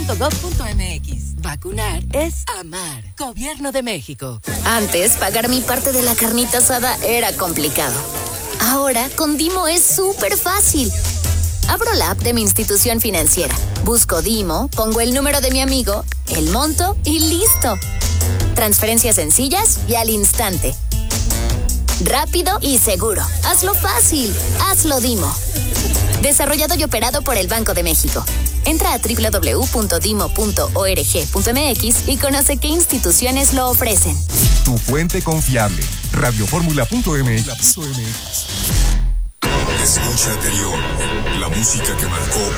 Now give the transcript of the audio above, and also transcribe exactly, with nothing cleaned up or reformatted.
punto gov punto mx. Vacunar es amar. Gobierno de México. Antes, pagar mi parte de la carnita asada era complicado. Ahora, con Dimo es súper fácil. Abro la app de mi institución financiera. Busco Dimo, pongo el número de mi amigo, el monto y listo. Transferencias sencillas y al instante. Rápido y seguro. Hazlo fácil. Hazlo Dimo. Desarrollado y operado por el Banco de México. Entra a doble u doble u doble u punto dimo punto org punto mx y conoce qué instituciones lo ofrecen. Tu fuente confiable. radioformula punto mx. Escucha anterior. La música que marcó